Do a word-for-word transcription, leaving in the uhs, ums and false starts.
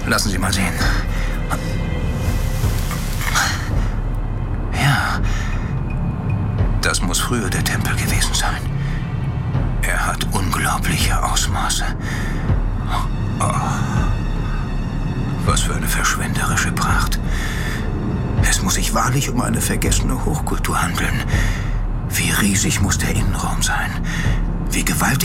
Lassen Sie mal sehen. Ja, das muss früher der Tempel gewesen sein. Er hat unglaubliche Ausmaße. Oh. Was für eine verschwenderische Pracht. Es muss sich wahrlich um eine vergessene Hochkultur handeln. Wie riesig muss der Innenraum sein? Wie gewaltig